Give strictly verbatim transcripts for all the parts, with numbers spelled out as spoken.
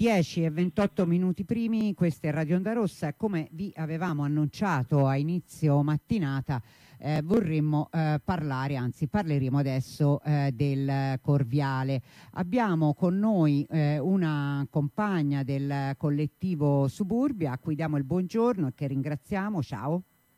dieci e ventotto minuti primi, questa è Radio Onda Rossa e come vi avevamo annunciato a inizio mattinata eh, vorremmo eh, parlare, anzi parleremo adesso eh, del Corviale. Abbiamo con noi eh, una compagna del collettivo Suburbia a cui diamo il buongiorno e che ringraziamo. Ciao.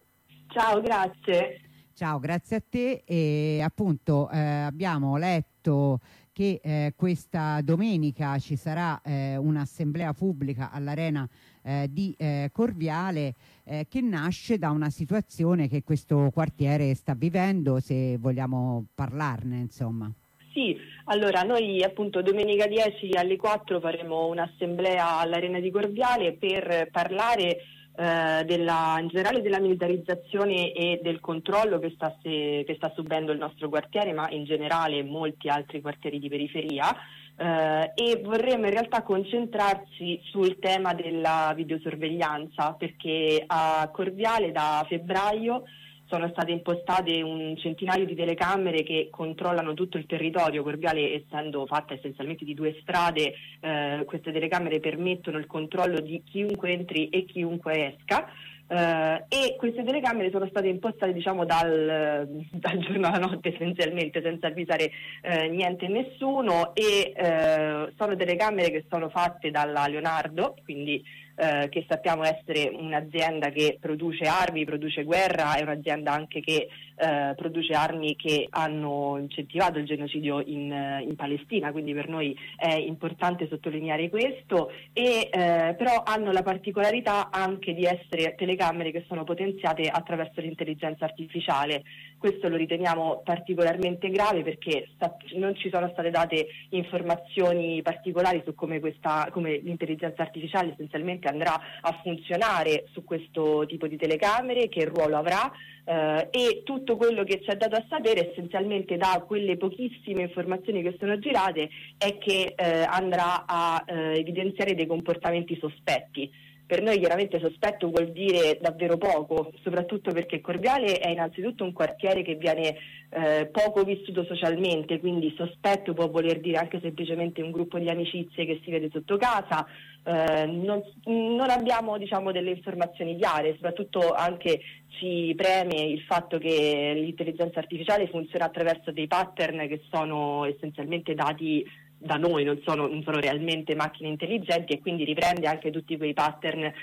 Ciao, grazie. Ciao, grazie a te. E appunto eh, abbiamo letto che eh, questa domenica ci sarà eh, un'assemblea pubblica all'Arena eh, di eh, Corviale eh, che nasce da una situazione che questo quartiere sta vivendo, se vogliamo parlarne, insomma. Sì, allora noi appunto domenica dieci alle quattro faremo un'assemblea all'Arena di Corviale per parlare Eh, della, in generale della militarizzazione e del controllo che sta, se, che sta subendo il nostro quartiere, ma in generale molti altri quartieri di periferia, eh, e vorremmo in realtà concentrarci sul tema della videosorveglianza, perché a Corviale da febbraio sono state impostate un centinaio di telecamere che controllano tutto il territorio. Corviale, essendo fatta essenzialmente di due strade, eh, queste telecamere permettono il controllo di chiunque entri e chiunque esca. Uh, e queste telecamere sono state impostate diciamo dal, dal giorno alla notte essenzialmente, senza avvisare uh, niente e nessuno, e uh, sono telecamere che sono fatte dalla Leonardo, quindi uh, che sappiamo essere un'azienda che produce armi, produce guerra, è un'azienda anche che uh, produce armi che hanno incentivato il genocidio in, uh, in Palestina, quindi per noi è importante sottolineare questo, e uh, però hanno la particolarità anche di essere telecamere camere che sono potenziate attraverso l'intelligenza artificiale. Questo lo riteniamo particolarmente grave perché sta, non ci sono state date informazioni particolari su come, questa, come l'intelligenza artificiale essenzialmente andrà a funzionare su questo tipo di telecamere, che ruolo avrà, eh, e tutto quello che ci è dato a sapere essenzialmente da quelle pochissime informazioni che sono girate è che eh, andrà a eh, evidenziare dei comportamenti sospetti. Per noi chiaramente sospetto vuol dire davvero poco, soprattutto perché Corviale è innanzitutto un quartiere che viene eh, poco vissuto socialmente, quindi sospetto può voler dire anche semplicemente un gruppo di amicizie che si vede sotto casa. Eh, non, non abbiamo diciamo delle informazioni chiare, soprattutto anche ci preme il fatto che l'intelligenza artificiale funziona attraverso dei pattern che sono essenzialmente dati da noi, non sono, non sono realmente macchine intelligenti, e quindi riprende anche tutti quei pattern eh,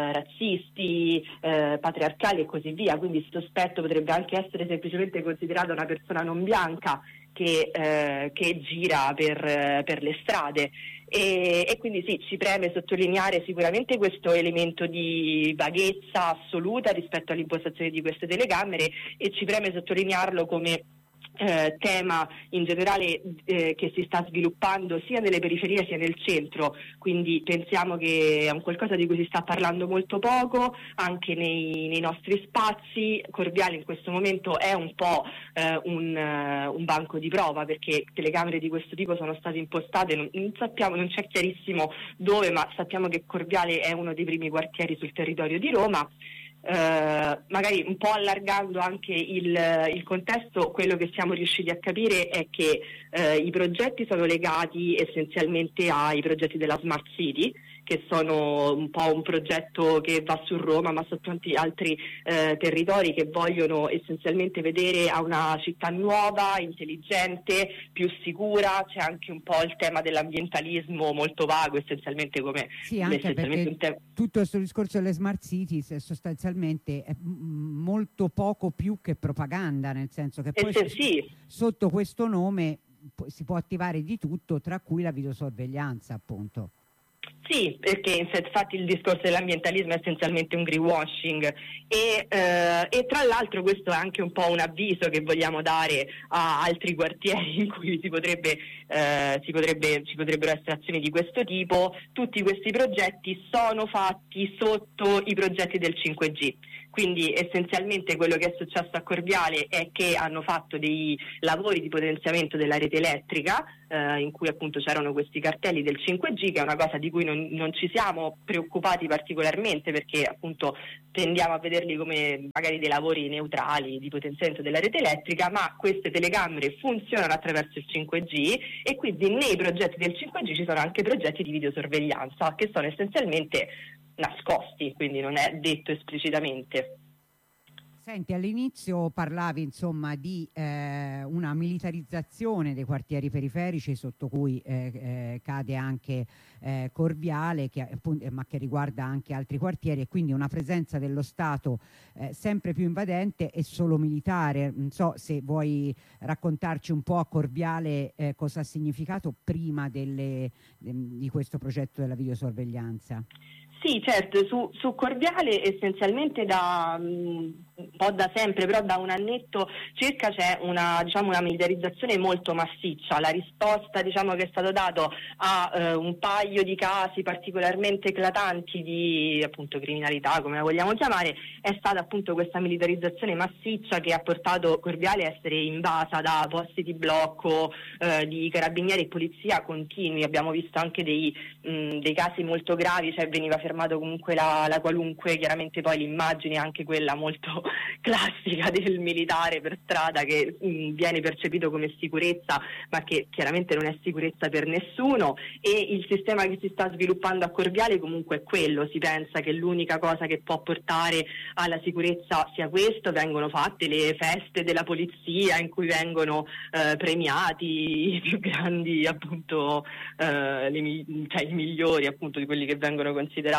razzisti, eh, patriarcali e così via. Quindi il sospetto potrebbe anche essere semplicemente considerata una persona non bianca che, eh, che gira per, per le strade. E, e quindi sì, ci preme sottolineare sicuramente questo elemento di vaghezza assoluta rispetto all'impostazione di queste telecamere, e ci preme sottolinearlo come Eh, tema in generale eh, che si sta sviluppando sia nelle periferie sia nel centro, quindi pensiamo che è un qualcosa di cui si sta parlando molto poco anche nei, nei nostri spazi. Corviale in questo momento è un po' eh, un, uh, un banco di prova, perché telecamere di questo tipo sono state impostate, non, non sappiamo, non c'è chiarissimo dove, ma sappiamo che Corviale è uno dei primi quartieri sul territorio di Roma. Uh, magari un po' allargando anche il, il contesto, quello che siamo riusciti a capire è che uh, i progetti sono legati essenzialmente ai progetti della Smart City, che sono un po' un progetto che va su Roma, ma su tanti altri uh, territori che vogliono essenzialmente vedere a una città nuova, intelligente, più sicura. C'è anche un po' il tema dell'ambientalismo molto vago, essenzialmente come sì, anche essenzialmente un tema. Tutto questo discorso delle smart cities è sostanzialmente è molto poco più che propaganda, nel senso che poi eh, sì. sotto questo nome si può attivare di tutto, tra cui la videosorveglianza, appunto. Sì, perché infatti il discorso dell'ambientalismo è essenzialmente un greenwashing, e, eh, e tra l'altro questo è anche un po' un avviso che vogliamo dare a altri quartieri in cui si potrebbe, eh, si potrebbe, ci potrebbero essere azioni di questo tipo. Tutti questi progetti sono fatti sotto i progetti del cinque G. Quindi essenzialmente quello che è successo a Corviale è che hanno fatto dei lavori di potenziamento della rete elettrica, eh, in cui appunto c'erano questi cartelli del cinque G, che è una cosa di cui non, non ci siamo preoccupati particolarmente, perché appunto tendiamo a vederli come magari dei lavori neutrali di potenziamento della rete elettrica, ma queste telecamere funzionano attraverso il cinque G e quindi nei progetti del cinque G ci sono anche progetti di videosorveglianza che sono essenzialmente nascosti, quindi non è detto esplicitamente. Senti, all'inizio parlavi insomma di eh, una militarizzazione dei quartieri periferici, sotto cui eh, eh, cade anche eh, Corviale, che, appunto, ma che riguarda anche altri quartieri, e quindi una presenza dello Stato eh, sempre più invadente e solo militare. Non so se vuoi raccontarci un po' a Corviale eh, cosa ha significato prima delle, di questo progetto della videosorveglianza. Sì, certo, su, su Corviale essenzialmente da um, un po' da sempre, però da un annetto circa c'è una, diciamo, una militarizzazione molto massiccia. La risposta, diciamo, che è stato dato a uh, un paio di casi particolarmente eclatanti di appunto criminalità, come la vogliamo chiamare, è stata appunto questa militarizzazione massiccia che ha portato Corviale a essere invasa da posti di blocco uh, di carabinieri e polizia continui. Abbiamo visto anche dei, mh, dei casi molto gravi, cioè veniva fermato comunque la, la qualunque, chiaramente poi l'immagine è anche quella molto classica del militare per strada che mh, viene percepito come sicurezza, ma che chiaramente non è sicurezza per nessuno, e il sistema che si sta sviluppando a Corviale comunque è quello. Si pensa che l'unica cosa che può portare alla sicurezza sia questo. Vengono fatte le feste della polizia in cui vengono eh, premiati i più grandi, appunto eh, le, cioè i migliori appunto di quelli che vengono considerati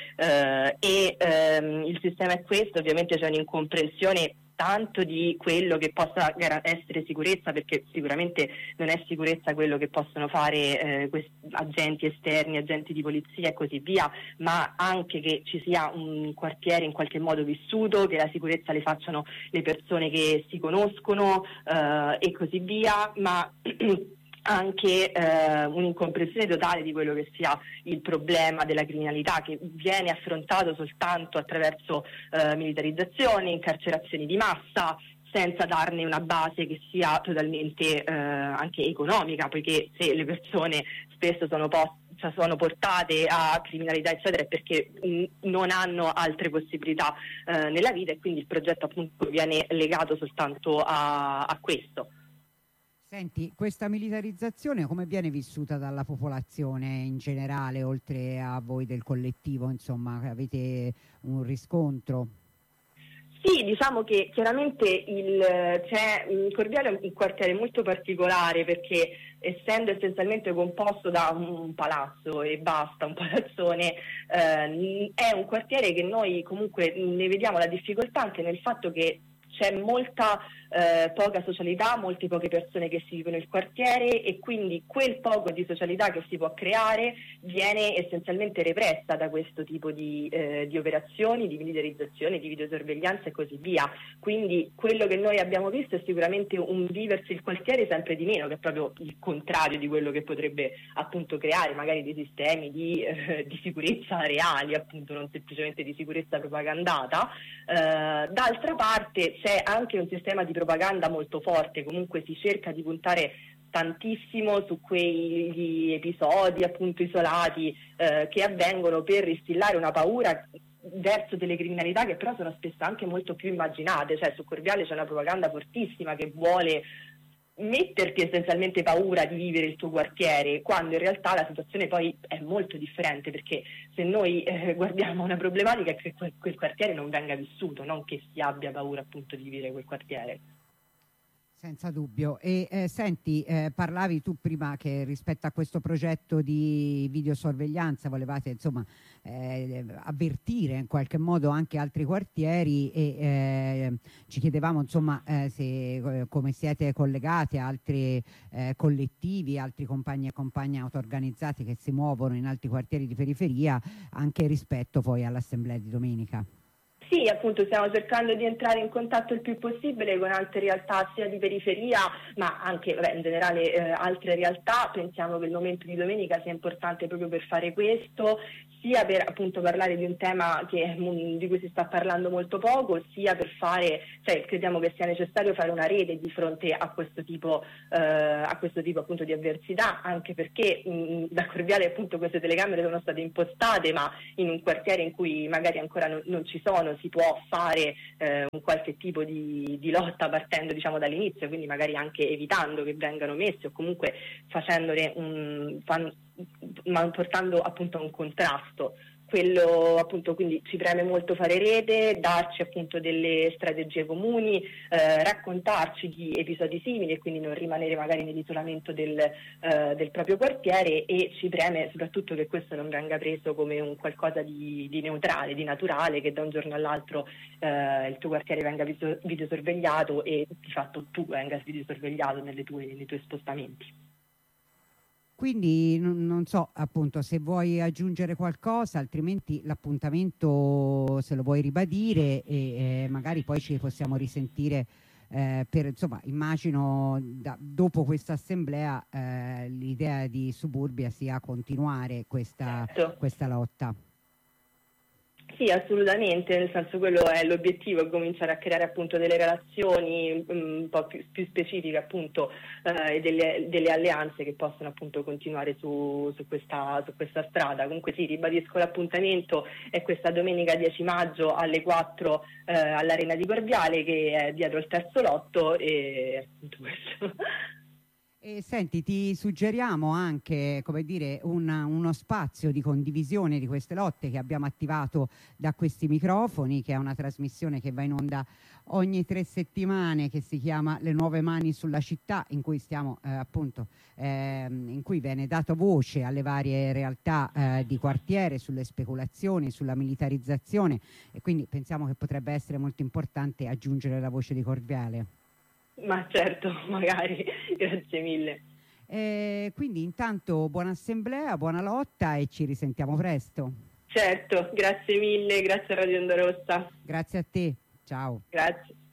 eh, e ehm, il sistema è questo. Ovviamente c'è un'incomprensione tanto di quello che possa essere sicurezza, perché sicuramente non è sicurezza quello che possono fare eh, questi agenti esterni, agenti di polizia e così via, ma anche che ci sia un quartiere in qualche modo vissuto, che la sicurezza le facciano le persone che si conoscono eh, e così via, ma anche eh, un'incomprensione totale di quello che sia il problema della criminalità, che viene affrontato soltanto attraverso eh, militarizzazione, incarcerazioni di massa, senza darne una base che sia totalmente eh, anche economica, poiché se le persone spesso sono poste cioè sono portate a criminalità eccetera è perché mh, non hanno altre possibilità eh, nella vita, e quindi il progetto appunto viene legato soltanto a, a questo. Senti, questa militarizzazione come viene vissuta dalla popolazione in generale, oltre a voi del collettivo, insomma, avete un riscontro? Sì, diciamo che chiaramente il, c'è, Corviale è un quartiere molto particolare perché, essendo essenzialmente composto da un palazzo e basta, un palazzone, eh, è un quartiere che noi comunque ne vediamo la difficoltà anche nel fatto che c'è molta eh, poca socialità, molte poche persone che si vivono nel quartiere, e quindi quel poco di socialità che si può creare viene essenzialmente repressa da questo tipo di, eh, di operazioni, di militarizzazione, di videosorveglianza e così via. Quindi quello che noi abbiamo visto è sicuramente un viversi il quartiere sempre di meno, che è proprio il contrario di quello che potrebbe appunto creare magari dei sistemi di, eh, di sicurezza reali, appunto non semplicemente di sicurezza propagandata. Eh, d'altra parte c'è anche un sistema di propaganda molto forte, comunque si cerca di puntare tantissimo su quegli episodi appunto isolati eh, che avvengono per instillare una paura verso delle criminalità che però sono spesso anche molto più immaginate. Cioè su Corviale c'è una propaganda fortissima che vuole metterti essenzialmente paura di vivere il tuo quartiere, quando in realtà la situazione poi è molto differente, perché se noi eh, guardiamo una problematica è che quel, quel quartiere non venga vissuto, non che si abbia paura appunto di vivere quel quartiere. Senza dubbio. E eh, senti, eh, parlavi tu prima che rispetto a questo progetto di videosorveglianza volevate insomma eh, avvertire in qualche modo anche altri quartieri, e eh, ci chiedevamo insomma eh, se, eh, come siete collegati a altri eh, collettivi, altri compagni e compagne auto-organizzati che si muovono in altri quartieri di periferia, anche rispetto poi all'assemblea di domenica. Sì, appunto stiamo cercando di entrare in contatto il più possibile con altre realtà sia di periferia ma anche vabbè, in generale eh, altre realtà. Pensiamo che il momento di domenica sia importante proprio per fare questo, sia per appunto parlare di un tema che, di cui si sta parlando molto poco, sia per fare, cioè crediamo che sia necessario fare una rete di fronte a questo tipo, eh, a questo tipo appunto di avversità, anche perché mh, da Corviale appunto queste telecamere sono state impostate, ma in un quartiere in cui magari ancora non, non ci sono si può fare eh, un qualche tipo di, di lotta partendo diciamo dall'inizio, quindi magari anche evitando che vengano messe o comunque facendone un, fan, ma portando appunto a un contrasto. Quello appunto, quindi ci preme molto fare rete, darci appunto delle strategie comuni, eh, raccontarci di episodi simili e quindi non rimanere magari nell'isolamento del, eh, del proprio quartiere, e ci preme soprattutto che questo non venga preso come un qualcosa di, di neutrale, di naturale, che da un giorno all'altro eh, il tuo quartiere venga video, videosorvegliato e di fatto tu venga videosorvegliato nelle tue, nei tuoi spostamenti. Quindi non, non so appunto se vuoi aggiungere qualcosa, altrimenti l'appuntamento se lo vuoi ribadire e eh, magari poi ci possiamo risentire eh, per insomma immagino da, dopo questa assemblea eh, l'idea di Suburbia sia continuare questa, Certo. questa lotta. Sì, assolutamente, nel senso quello è l'obiettivo, cominciare a creare appunto delle relazioni un po' più, più specifiche appunto eh, e delle, delle alleanze che possono appunto continuare su, su, questa, su questa strada. Comunque sì, ribadisco l'appuntamento, è questa domenica dieci maggio alle quattro eh, all'Arena di Corviale, che è dietro il terzo lotto, e appunto questo. E senti, ti suggeriamo anche, come dire, un, uno spazio di condivisione di queste lotte che abbiamo attivato da questi microfoni, che è una trasmissione che va in onda ogni tre settimane, che si chiama Le Nuove Mani sulla Città, in cui stiamo eh, appunto eh, in cui viene dato voce alle varie realtà eh, di quartiere, sulle speculazioni, sulla militarizzazione, e quindi pensiamo che potrebbe essere molto importante aggiungere la voce di Corviale. Ma certo, magari, grazie mille. Eh, quindi intanto buona assemblea, buona lotta e ci risentiamo presto. Certo, grazie mille, grazie a Radio Onda Rossa. Grazie a te, ciao. Grazie.